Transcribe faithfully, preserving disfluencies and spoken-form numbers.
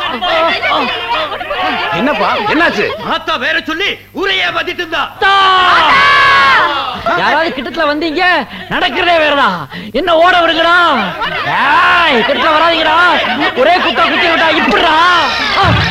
என்னப்பா என்னாச்சு? ஆத்தா வேற சொல்லி ஊரையே பத்திட்டு இருந்தா. யாராவது கிட்டத்துல வந்தீங்க நடக்கிறதே வேறடா. என்ன ஓட விடுங்கடா. கிட்டத்துல வராதீங்கடா. ஒரே குத்தா குத்தி விட்டா இப்படிடா.